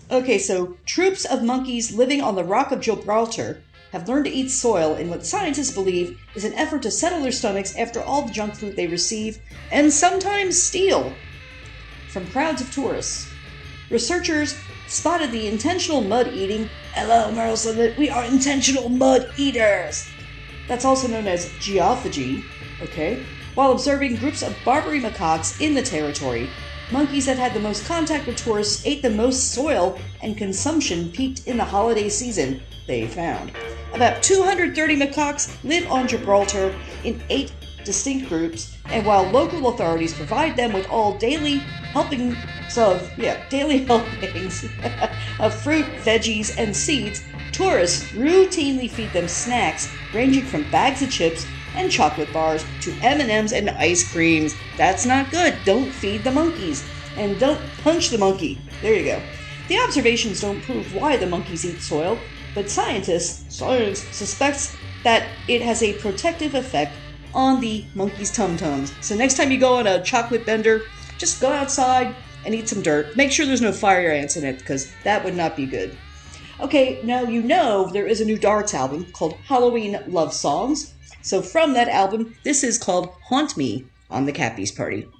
Okay, so troops of monkeys living on the Rock of Gibraltar have learned to eat soil in what scientists believe is an effort to settle their stomachs after all the junk food they receive and sometimes steal from crowds of tourists. Researchers spotted the intentional mud eating. Hello, Merle, we are intentional mud eaters. That's also known as geophagy, okay? While observing groups of Barbary macaques in the territory, monkeys that had the most contact with tourists ate the most soil, and consumption peaked in the holiday season, they found. About 230 macaques live on Gibraltar in 8 distinct groups, and while local authorities provide them with all daily helpings of fruit, veggies, and seeds, tourists routinely feed them snacks ranging from bags of chips and chocolate bars to M&Ms and ice creams. That's not good. Don't feed the monkeys. And don't punch the monkey. There you go. The observations don't prove why the monkeys eat soil, but science suspects that it has a protective effect on the monkey's tum-tums. So next time you go on a chocolate bender, just go outside and eat some dirt. Make sure there's no fire ants in it, because that would not be good. Okay, now you know there is a new Darts album called Halloween Love Songs. So from that album, this is called Haunt Me on the Cappies Party.